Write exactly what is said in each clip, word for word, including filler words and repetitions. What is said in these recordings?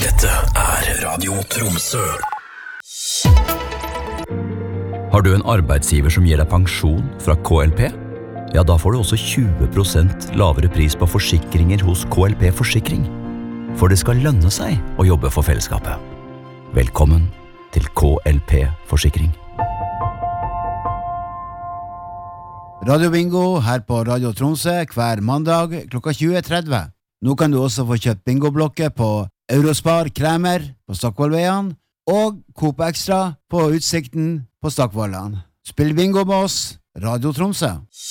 Dette er Radio Tromsø. Har du en arbeidsgiver som gir deg pensjon fra K L P? Ja, da får du også tjue prosent lavere pris på forsikringer hos K L P Forsikring. For det skal lønne seg å jobbe for fellesskapet. Velkommen til K L P Forsikring. Radio Bingo her på Radio Tromsø hver mandag klokka tjue tretti. Nå kan du også få kjøpt bingoblokker på Eurospar Kremer på Stockvollveien og Coop Extra på Utsikten på Stockvollan. Spill bingo med oss, Radio Tromsø.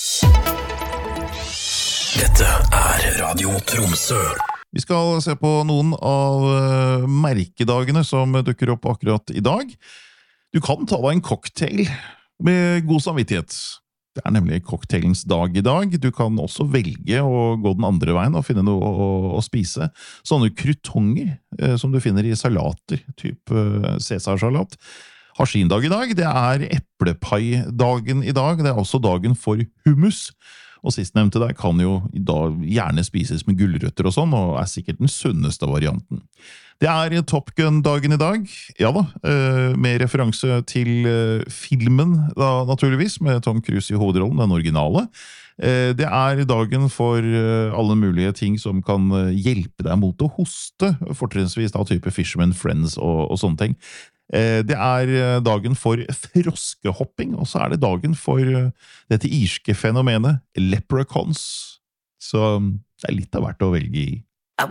Dette er Radio Tromsø. Vi skal se på noen av uh, merkedagene som dukker opp akkurat i dag. Du kan ta deg en cocktail med god samvittighet. Det er nemlig cocktailens dag i dag. Du kan også velge å gå den andre veien og finne noe å, å spise. Sånne krutonger eh, som du finner i salater, typ eh, Cæsarsalat. Har sin dag i dag. Det er eplepai-dagen i dag. Det er også dagen for hummus. Og sistnevnte der kan jo da gjerne spises med gulrøtter og sånn, og er sikkert den sunneste varianten. Det er Top Gun-dagen i dag, ja da, med referanse til filmen da, naturligvis, med Tom Cruise i hovedrollen, den originale. Det er dagen for alle mulige ting som kan hjelpe deg mot å hoste, fortrinnsvis da type Fisherman Friends og, og sånne ting. Det er dagen for froskehopping, og så er det dagen for dette irske fenomenet leprechauns. Så det er litt av hvert å velge i.